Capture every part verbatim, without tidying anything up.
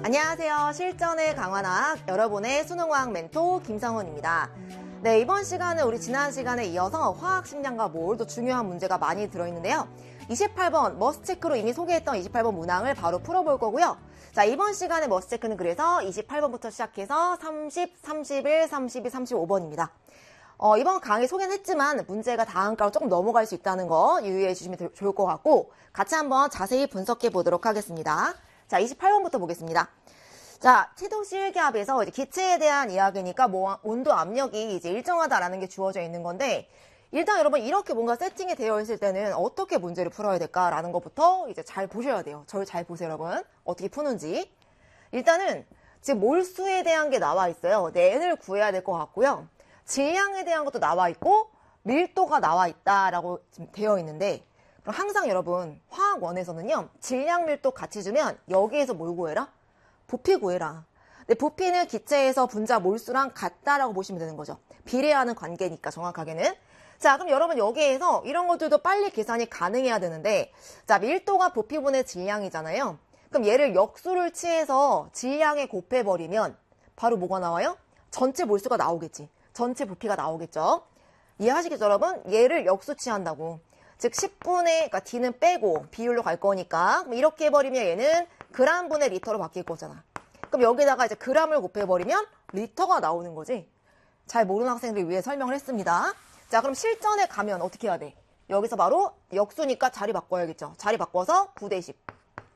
안녕하세요. 실전의 강화학 여러분의 수능화학 멘토 김성훈입니다. 네, 이번 시간은 우리 지난 시간에 이어서 화학 식량과 몰도 중요한 문제가 많이 들어있는데요. 이십팔 번 머스체크로 이미 소개했던 이십팔 번 문항을 바로 풀어볼 거고요. 자, 이번 시간의 머스체크는 그래서 이십팔 번부터 시작해서 삼십, 삼십일, 삼십이, 삼십오 번입니다. 어, 이번 강의 소개는 했지만 문제가 다음 강으로 조금 넘어갈 수 있다는 거 유의해 주시면 좋을 것 같고 같이 한번 자세히 분석해 보도록 하겠습니다. 자, 이십팔 번부터 보겠습니다. 자, 채도 실기압에서 이제 기체에 대한 이야기니까 뭐 온도 압력이 이제 일정하다라는 게 주어져 있는 건데 일단 여러분 이렇게 뭔가 세팅이 되어 있을 때는 어떻게 문제를 풀어야 될까라는 것부터 이제 잘 보셔야 돼요. 저를 잘 보세요, 여러분. 어떻게 푸는지. 일단은 지금 몰수에 대한 게 나와 있어요. 네, N을 구해야 될 것 같고요. 질량에 대한 것도 나와 있고 밀도가 나와 있다라고 지금 되어 있는데 그럼 항상 여러분 화학원에서는요. 질량 밀도 같이 주면 여기에서 뭘 구해라? 부피 구해라. 근데 부피는 기체에서 분자 몰수랑 같다라고 보시면 되는 거죠. 비례하는 관계니까 정확하게는. 자, 그럼 여러분 여기에서 이런 것들도 빨리 계산이 가능해야 되는데 자, 밀도가 부피분의 질량이잖아요. 그럼 얘를 역수를 취해서 질량에 곱해버리면 바로 뭐가 나와요? 전체 몰수가 나오겠지. 전체 부피가 나오겠죠. 이해하시겠죠, 여러분? 얘를 역수 취한다고. 즉 십분의, 그러니까 D는 빼고 비율로 갈 거니까 그럼 이렇게 해버리면 얘는 그램분의 리터로 바뀔 거잖아. 그럼 여기다가 이제 그램을 곱해버리면 리터가 나오는 거지. 잘 모르는 학생들을 위해 설명을 했습니다. 자, 그럼 실전에 가면 어떻게 해야 돼? 여기서 바로 역수니까 자리 바꿔야겠죠. 자리 바꿔서 구 대 십.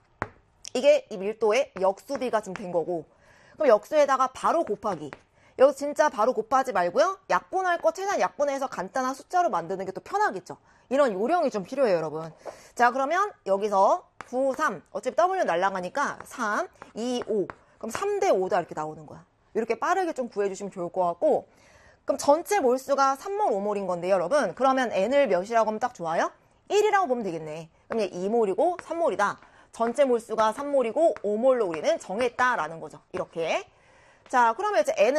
이게 이 밀도의 역수비가 지금 된 거고 그럼 역수에다가 바로 곱하기. 여기 진짜 바로 곱하지 말고요. 약분할 거 최대한 약분해서 간단한 숫자로 만드는 게 또 편하겠죠. 이런 요령이 좀 필요해요, 여러분. 자, 그러면 여기서 구, 삼. 어차피 W 날라가니까 삼, 이, 오. 그럼 삼 대 오다 이렇게 나오는 거야. 이렇게 빠르게 좀 구해주시면 좋을 것 같고 그럼 전체 몰수가 삼 몰, 오 몰인 건데요, 여러분. 그러면 N을 몇이라고 하면 딱 좋아요? 일이라고 보면 되겠네. 그럼 얘 이 몰이고 삼 몰이다. 전체 몰수가 삼 몰이고 오 몰로 우리는 정했다라는 거죠. 이렇게. 자, 그러면 이제 N은